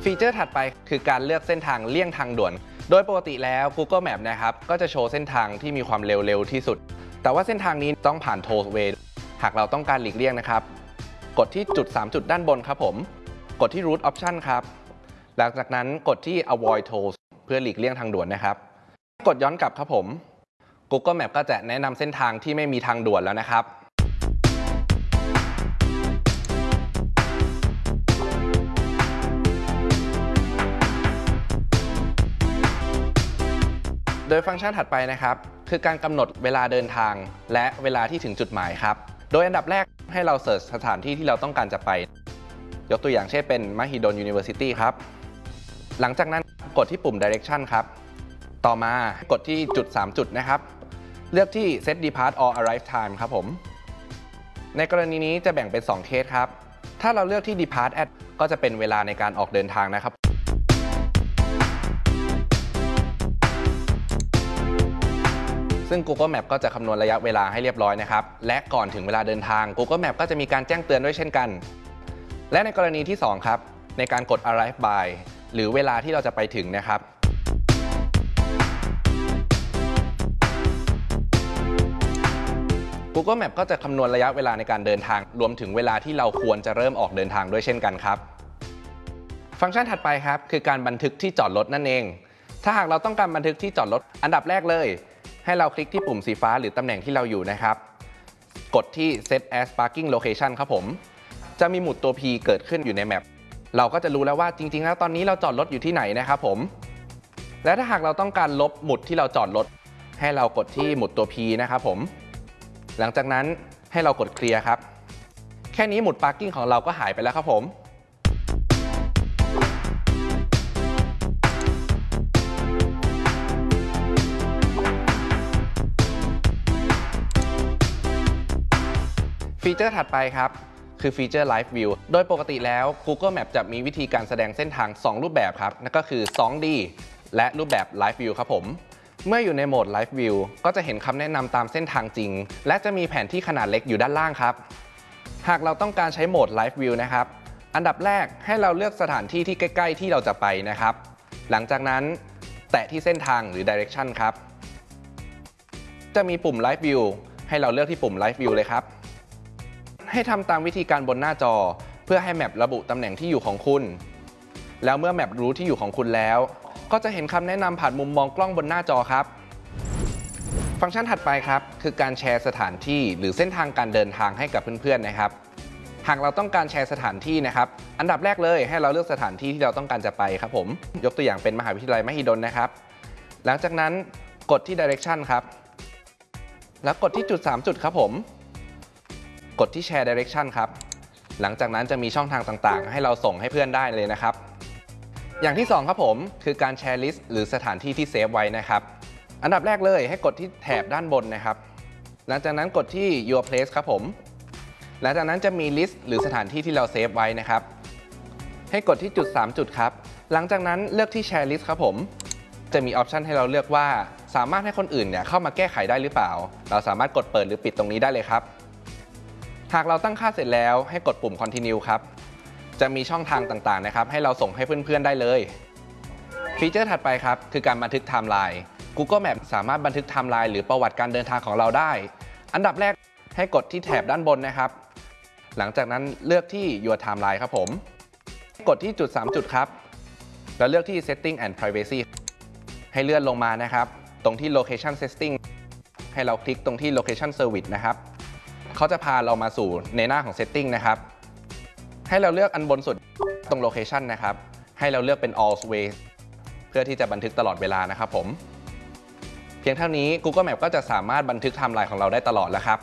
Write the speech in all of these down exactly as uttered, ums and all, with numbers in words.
ฟีเจอร์ถัดไปคือการเลือกเส้นทางเลี่ยงทางด่วนโดยปกติแล้ว Google Map นะครับก็จะโชว์เส้นทางที่มีความเร็วๆที่สุดแต่ว่าเส้นทางนี้ต้องผ่านโทเวย์หากเราต้องการหลีกเลี่ยงนะครับกดที่จุดสามจุดด้านบนครับผมกดที่ route option ครับหลังจากนั้นกดที่ avoid tolls เพื่อหลีกเลี่ยงทางด่วนนะครับกดย้อนกลับครับผม Google Map ก็จะแนะนำเส้นทางที่ไม่มีทางด่วนแล้วนะครับโดยฟังก์ชันถัดไปนะครับคือการกำหนดเวลาเดินทางและเวลาที่ถึงจุดหมายครับโดยอันดับแรกให้เราเสิร์ชสถานที่ที่เราต้องการจะไปยกตัวอย่างเช่นเป็น Mahidol University ครับหลังจากนั้นกดที่ปุ่ม Direction ครับต่อมากดที่จุดสามจุดนะครับเลือกที่ Set Depart or Arrive Time ครับผมในกรณีนี้จะแบ่งเป็นสองเคสครับถ้าเราเลือกที่ Depart at ก็จะเป็นเวลาในการออกเดินทางนะครับซึ่ง Google Map ก็จะคำนวณระยะเวลาให้เรียบร้อยนะครับและก่อนถึงเวลาเดินทาง Google Map ก็จะมีการแจ้งเตือนด้วยเช่นกันและในกรณีที่สองครับในการกด Arrive by หรือเวลาที่เราจะไปถึงนะครับ Google Map ก็จะคำนวณระยะเวลาในการเดินทางรวมถึงเวลาที่เราควรจะเริ่มออกเดินทางด้วยเช่นกันครับฟังก์ชันถัดไปครับคือการบันทึกที่จอดรถนั่นเองถ้าหากเราต้องการบันทึกที่จอดรถอันดับแรกเลยให้เราคลิกที่ปุ่มสีฟ้าหรือตำแหน่งที่เราอยู่นะครับกดที่ Set as Parking Location ครับผมจะมีหมุดตัว P เกิดขึ้นอยู่ในแมปเราก็จะรู้แล้วว่าจริงๆแล้วตอนนี้เราจอดรถอยู่ที่ไหนนะครับผมและถ้าหากเราต้องการลบหมุดที่เราจอดรถให้เรากดที่หมุดตัว P นะครับผมหลังจากนั้นให้เรากดเคลียร์ครับแค่นี้หมุด Parking ของเราก็หายไปแล้วครับผมฟีเจอร์ถัดไปครับคือฟีเจอร์ Live View โดยปกติแล้ว Google Map จะมีวิธีการแสดงเส้นทางสองรูปแบบครับนั่นก็คือ ทู ดี และรูปแบบ Live View ครับผมเมื่ออยู่ในโหมด Live View ก็จะเห็นคำแนะนำตามเส้นทางจริงและจะมีแผนที่ขนาดเล็กอยู่ด้านล่างครับหากเราต้องการใช้โหมด Live View นะครับอันดับแรกให้เราเลือกสถานที่ที่ใกล้ๆที่เราจะไปนะครับหลังจากนั้นแตะที่เส้นทางหรือ Direction ครับจะมีปุ่ม Live View ให้เราเลือกที่ปุ่ม Live View เลยครับให้ทำตามวิธีการบนหน้าจอเพื่อให้แมประบุตำแหน่งที่อยู่ของคุณแล้วเมื่อแมปรู้ที่อยู่ของคุณแล้วก็จะเห็นคำแนะนำผ่านมุมมองกล้องบนหน้าจอครับฟังก์ชันถัดไปครับคือการแชร์สถานที่หรือเส้นทางการเดินทางให้กับเพื่อนๆนะครับหากเราต้องการแชร์สถานที่นะครับอันดับแรกเลยให้เราเลือกสถานที่ที่เราต้องการจะไปครับผมยกตัวอย่างเป็นมหาวิทยาลัยมหิดลนะครับหลังจากนั้นกดที่ Direction ครับแล้วกดที่จุดสามจุดครับผมกดที่ Share Direction ครับหลังจากนั้นจะมีช่องทางต่างๆให้เราส่งให้เพื่อนได้เลยนะครับอย่างที่สองครับผมคือการแชร์ลิสต์หรือสถานที่ที่เซฟไว้นะครับอันดับแรกเลยให้กดที่แถบด้านบนนะครับหลังจากนั้นกดที่ Your Place ครับผมหลังจากนั้นจะมีลิสต์หรือสถานที่ที่เราเซฟไว้นะครับให้กดที่จุดสามจุดครับหลังจากนั้นเลือกที่ Share List ครับผมจะมีออปชันให้เราเลือกว่าสามารถให้คนอื่นเนี่ยเข้ามาแก้ไขได้หรือเปล่าเราสามารถกดเปิดหรือปิดตรงนี้ได้เลยครับหากเราตั้งค่าเสร็จแล้วให้กดปุ่ม Continue ครับจะมีช่องทางต่างๆนะครับให้เราส่งให้เพื่อนๆได้เลยฟีเจอร์ถัดไปครับคือการบันทึกไทม์ไลน์ Google Map สามารถบันทึกไทม์ไลน์หรือประวัติการเดินทางของเราได้อันดับแรกให้กดที่แถบด้านบนนะครับหลังจากนั้นเลือกที่ Your Timeline ครับผมกดที่จุดสามจุดครับแล้วเลือกที่ Setting and Privacy ให้เลื่อนลงมานะครับตรงที่ Location Setting ให้เราคลิกตรงที่ Location Service นะครับเขาจะพาเรามาสู่ในหน้าของ Setting นะครับให้เราเลือกอันบนสุดตรง Location นะครับให้เราเลือกเป็น Always เพื่อที่จะบันทึกตลอดเวลานะครับผมเพียงเท่านี้ Google Map ก็จะสามารถบันทึกไทม์ไลน์ของเราได้ตลอดแล้วครับ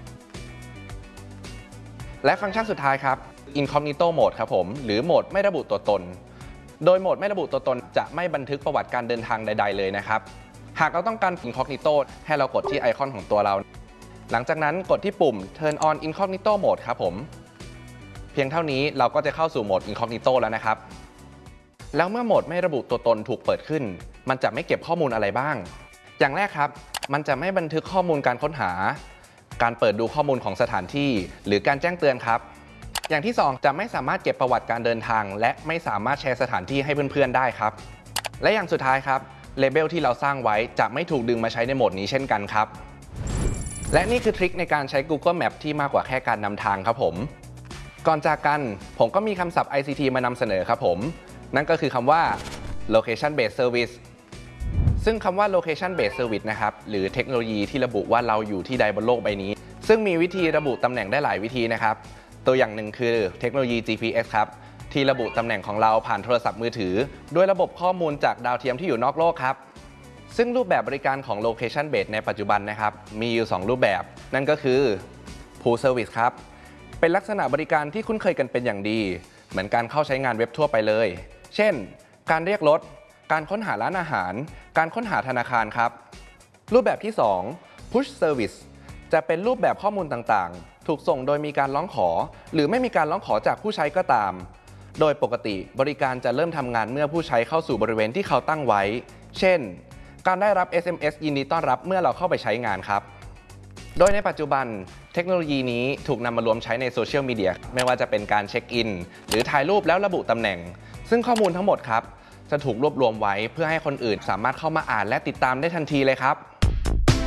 และฟังก์ชันสุดท้ายครับ Incognito Mode ครับผมหรือโหมดไม่ระบุตัวตนโดยโหมดไม่ระบุตัวตนจะไม่บันทึกประวัติการเดินทางใดๆเลยนะครับหากเราต้องการ Incognito ให้เรากดที่ไอคอนของตัวเราหลังจากนั้นกดที่ปุ่ม Turn on Incognito Mode ครับผมเพียงเท่านี้เราก็จะเข้าสู่โหมด Incognito แล้วนะครับแล้วเมื่อโหมดไม่ระบุตัวตนถูกเปิดขึ้นมันจะไม่เก็บข้อมูลอะไรบ้างอย่างแรกครับมันจะไม่บันทึกข้อมูลการค้นหาการเปิดดูข้อมูลของสถานที่หรือการแจ้งเตือนครับอย่างที่สองจะไม่สามารถเก็บประวัติการเดินทางและไม่สามารถแชร์สถานที่ให้เพื่อนๆได้ครับและอย่างสุดท้ายครับเลเบลที่เราสร้างไว้จะไม่ถูกดึงมาใช้ในโหมดนี้เช่นกันครับและนี่คือทริคในการใช้ Google Map ที่มากกว่าแค่การนำทางครับผมก่อนจากกันผมก็มีคำศัพท์ ไอ ซี ที มานำเสนอครับผมนั่นก็คือคำว่า location based service ซึ่งคำว่า location based service นะครับหรือเทคโนโลยีที่ระบุว่าเราอยู่ที่ใดบนโลกใบนี้ซึ่งมีวิธีระบุตำแหน่งได้หลายวิธีนะครับตัวอย่างหนึ่งคือเทคโนโลยี จี พี เอส ครับที่ระบุตำแหน่งของเราผ่านโทรศัพท์มือถือด้วยระบบข้อมูลจากดาวเทียมที่อยู่นอกโลกครับซึ่งรูปแบบบริการของ location based ในปัจจุบันนะครับมีอยู่สองรูปแบบนั่นก็คือ pull service ครับเป็นลักษณะบริการที่คุ้นเคยกันเป็นอย่างดีเหมือนการเข้าใช้งานเว็บทั่วไปเลยเช่นการเรียกรถการค้นหาร้านอาหารการค้นหาธนาคารครับรูปแบบที่สอง push service จะเป็นรูปแบบข้อมูลต่างๆถูกส่งโดยมีการร้องขอหรือไม่มีการร้องขอจากผู้ใช้ก็ตามโดยปกติบริการจะเริ่มทำงานเมื่อผู้ใช้เข้าสู่บริเวณที่เขาตั้งไว้เช่นการได้รับ เอส เอ็ม เอส ยินดีต้อนรับเมื่อเราเข้าไปใช้งานครับโดยในปัจจุบันเทคโนโลยีนี้ถูกนำมารวมใช้ในโซเชียลมีเดียไม่ว่าจะเป็นการเช็คอินหรือถ่ายรูปแล้วระบุตำแหน่งซึ่งข้อมูลทั้งหมดครับจะถูกรวบรวมไว้เพื่อให้คนอื่นสามารถเข้ามาอ่านและติดตามได้ทันทีเลยครับ